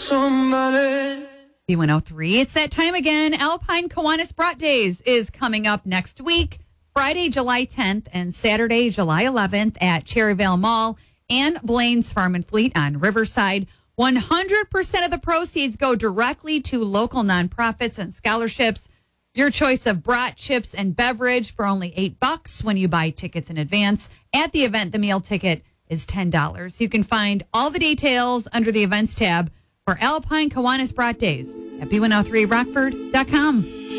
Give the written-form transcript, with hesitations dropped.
somebody. B103. It's that time again. Alpine Kiwanis Brat Days is coming up next week, Friday, July 10th and Saturday, July 11th at Cherryvale Mall and Blaine's Farm and Fleet on Riverside. 100% of the proceeds go directly to local nonprofits and scholarships. Your choice of brat, chips, and beverage for only $8 when you buy tickets in advance. At the event, the meal ticket is $10. You can find all the details under the events tab for Alpine Kiwanis Brat Days at B103Rockford.com.